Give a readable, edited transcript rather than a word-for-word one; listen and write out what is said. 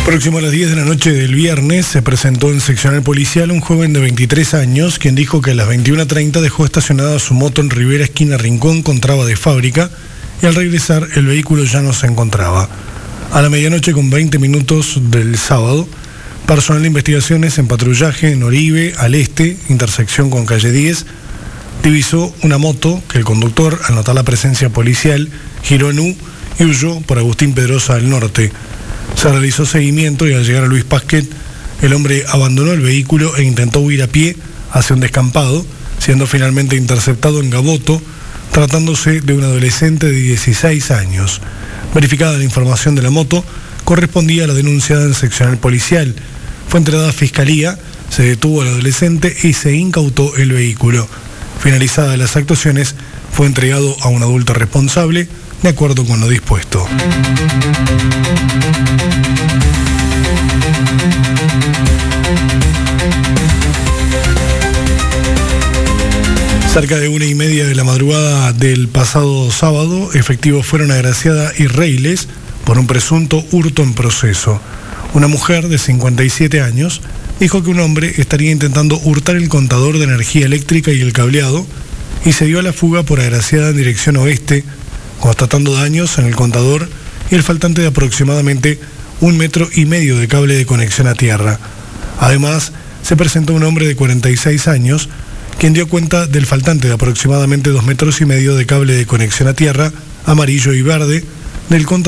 Próximo a las 10 de la noche del viernes se presentó en seccional policial un joven de 23 años quien dijo que a las 21:30 dejó estacionada su moto en Rivera esquina Rincón con traba de fábrica y al regresar el vehículo ya no se encontraba. A la medianoche con 20 minutos del sábado, personal de investigaciones en patrullaje en Oribe, al este, intersección con calle 10, divisó una moto que el conductor, al notar la presencia policial, giró en U y huyó por Agustín Pedrosa al norte. Se realizó seguimiento y al llegar a Luis Pasquet, el hombre abandonó el vehículo e intentó huir a pie hacia un descampado, siendo finalmente interceptado en Gaboto, tratándose de un adolescente de 16 años. Verificada la información de la moto, correspondía a la denunciada en seccional policial. Fue entregada a Fiscalía, se detuvo al adolescente y se incautó el vehículo. Finalizadas las actuaciones, fue entregado a un adulto responsable, de acuerdo con lo dispuesto. Cerca de 1:30 de la madrugada del pasado sábado, efectivos fueron a Graciada y Reiles por un presunto hurto en proceso. Una mujer de 57 años dijo que un hombre estaría intentando hurtar el contador de energía eléctrica y el cableado y se dio a la fuga por Agraciada en dirección oeste, constatando daños en el contador y el faltante de aproximadamente 1,5 metros de cable de conexión a tierra. Además, se presentó un hombre de 46 años, quien dio cuenta del faltante de aproximadamente 2,5 metros de cable de conexión a tierra, amarillo y verde, del contador